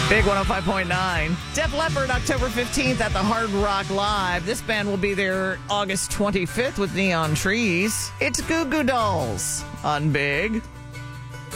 Big 105.9. Def Leppard, October 15th at the Hard Rock Live. This band will be there August 25th with Neon Trees. It's Goo Goo Dolls on Big